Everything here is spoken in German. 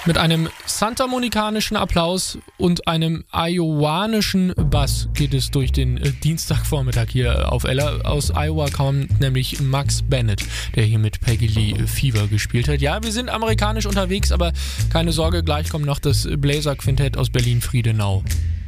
Mit einem santamonikanischen Applaus und einem iowanischen Bass geht es durch den Dienstagvormittag hier auf Ella. Aus Iowa kommt nämlich Max Bennett, der hier mit Peggy Lee Fever gespielt hat. Ja, wir sind amerikanisch unterwegs, aber keine Sorge, gleich kommt noch das Bläserquintett aus Berlin-Friedenau.